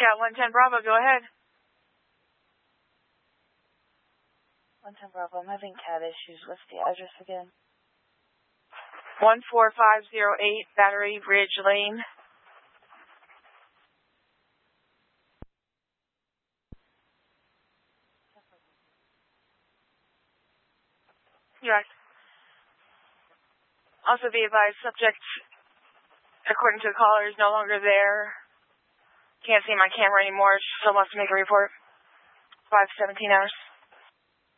Scout 110 Bravo, go ahead. 110 Bravo, I'm having cat issues. What's the address again? 14508 Battery Ridge Lane. Yes. Also be advised, subject, according to the caller, is no longer there. Can't see my camera anymore. Still wants to make a report. 5:17 hours.